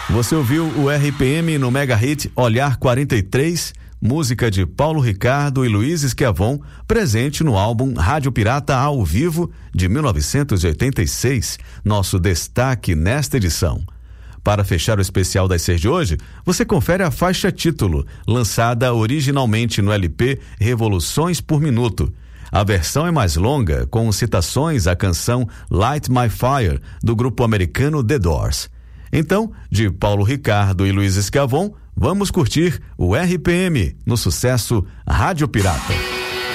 Você ouviu o RPM no Mega Hit Olhar 43, música de Paulo Ricardo e Luiz Schiavon, presente no álbum Rádio Pirata ao Vivo de 1986, nosso destaque nesta edição. Para fechar o especial das 6 de hoje, você confere a faixa título, lançada originalmente no LP Revoluções por Minuto. A versão é mais longa, com citações à canção Light My Fire, do grupo americano The Doors. Então, de Paulo Ricardo e Luiz Schiavon, vamos curtir o RPM no sucesso Rádio Pirata.